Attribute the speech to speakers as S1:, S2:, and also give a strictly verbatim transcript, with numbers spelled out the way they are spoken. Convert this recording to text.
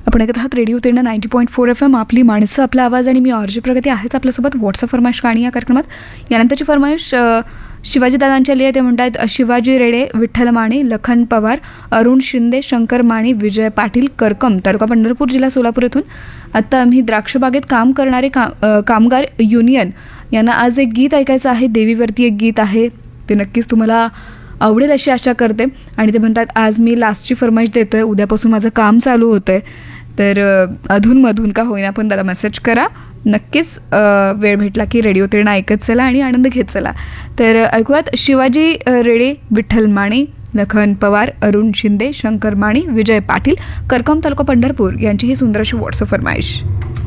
S1: आपण ऐकत आहात radio तीर्ण ninety point four F M, आपली माणसं आपला आवाज. आणि मी आरजे प्रगती आहेच आपल्यासोबत व्हॉट्सअप फरमाईश गाणी या कार्यक्रमात. यानंतरची फरमाईश शिवाजी दादांच्या लिहि. ते म्हणतात, शिवाजी रेडे, विठ्ठल माने, लखन पवार, अरुण शिंदे, शंकर माने, विजय पाटील, करकम, तालुका पंढरपूर, जिल्हा सोलापूर येथून. आत्ता आम्ही द्राक्षबागेत काम करणारे का कामगार युनियन यांना आज एक गीत ऐकायचं आहे. देवीवरती एक गीत आहे, ते नक्कीच तुम्हाला आवडेल अशी आशा करते. आणि ते म्हणतात, आज मी लास्टची फरमाईश देतोय, उद्यापासून माझं काम चालू होतंय, तर अधूनमधून का होईना पण त्याला मेसेज करा. नक्कीच वेळ भेटला की रेडिओ तीर्ण ऐकत चला आणि आनंद घेत चला. तर ऐकूयात शिवाजी रेडे, विठ्ठल माने, लखन पवार, अरुण शिंदे, शंकर माने, विजय पाटील, करकम, तालुका पंढरपूर यांची ही सुंदर अशी व्हॉट्सअप फरमाईश.